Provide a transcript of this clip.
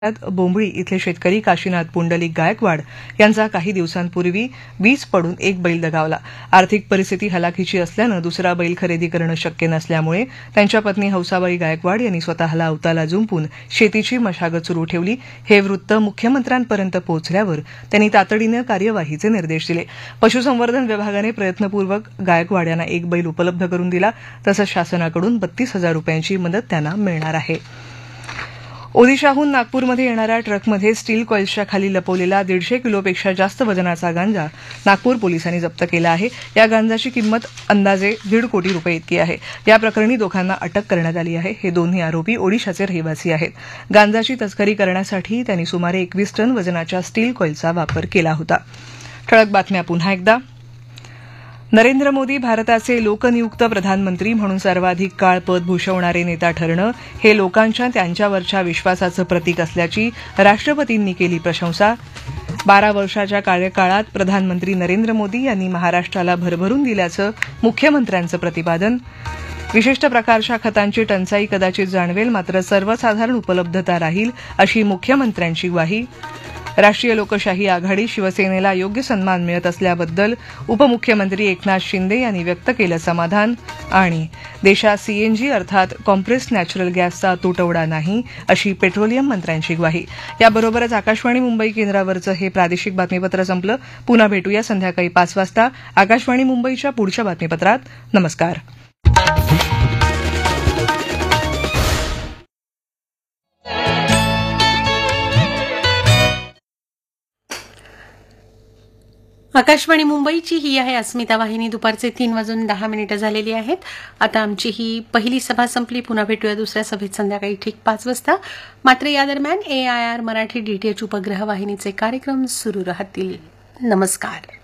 बोंबळी इथले शेतकरी काशीनाथ पुंडलिक गायकवाड यांचा काही दिवसांपूर्वी वीज पडून एक बैल दगावला. आर्थिक परिस्थिती हलाखीची असल्यानं दुसरा बैल खरेदी करणं शक्य नसल्यामुळे त्यांच्या पत्नी हौसाबाई गायकवाड यांनी स्वतःला अवताला जुंपून शेतीची मशागत सुरू ठेवली. हे वृत्त मुख्यमंत्र्यांपर्यंत पोहोचल्यावर त्यांनी तातडीनं कार्यवाहीचे निर्देश दिले. पशुसंवर्धन विभागाने प्रयत्नपूर्वक गायकवाड यांना एक बैल उपलब्ध करून दिला. तसंच शासनाकडून 32,000 रुपयांची मदत त्यांना मिळणार आहे. ओदिशाहून नागपूरमध्ये येणाऱ्या ट्रकमध्ये स्टील कॉईल्सच्या खाली लपवलेला 150 किलोपेक्षा जास्त वजनाचा गांजा नागपूर पोलिसांनी जप्त केला आहे. या गांजाची किंमत अंदाजे 1.5 कोटी रुपये इतकी आहे. या प्रकरणी दोघांना अटक करण्यात आली आहे. हे दोन्ही आरोपी ओडिशाचे रहिवासी आहेत. गांजाची तस्करी करण्यासाठी त्यांनी सुमारे 21 टन वजनाच्या स्टील कॉईलचा वापर केला होता. ठळक बातम्या पुन्हा एकदा. नरेंद्र मोदी भारताचे लोकनियुक्त प्रधानमंत्री म्हणून सर्वाधिक काळ पद भूषवणारे नेता ठरणं हे लोकांच्या त्यांच्यावरच्या विश्वासाचं प्रतीक असल्याची राष्ट्रपतींनी केली प्रशंसा. 12 वर्षाच्या कार्यकाळात प्रधानमंत्री नरेंद्र मोदी यांनी महाराष्ट्राला भरभरून दिल्याचं मुख्यमंत्र्यांचं प्रतिपादन. विशिष्ट प्रकारच्या खतांची टंचाई कदाचित जाणवेल, मात्र सर्वसाधारण उपलब्धता राहील अशी मुख्यमंत्र्यांची ग्वाही. राष्ट्रीय लोकशाही आघाडी शिवसेनेला योग्य सन्मान मिळत असल्याबद्दल उपमुख्यमंत्री एकनाथ शिंदे यांनी व्यक्त केलं समाधान. आणि देशात सीएनजी अर्थात कॉम्प्रेस्ड नॅचरल गॅसचा तुटवडा नाही अशी पेट्रोलियम मंत्र्यांची ग्वाही. याबरोबरच आकाशवाणी मुंबई केंद्रावरचं हे प्रादेशिक बातमीपत्र संपलं. पुन्हा भेटूया संध्याकाळी 5 वाजता आकाशवाणी मुंबईच्या पुढच्या बातमीपत्रात. नमस्कार. आकाशवाणी मुंबईची ही आहे अस्मिता वाहिनी. दुपारचे 3:10 झालेली आहेत. आता आमची ही पहिली सभा संपली. पुन्हा भेटूया दुसऱ्या सभेत संध्याकाळी ठीक 5 वाजता. मात्र या दरम्यान AIR मराठी DTH उपग्रह वाहिनीचे कार्यक्रम सुरू राहतील. नमस्कार.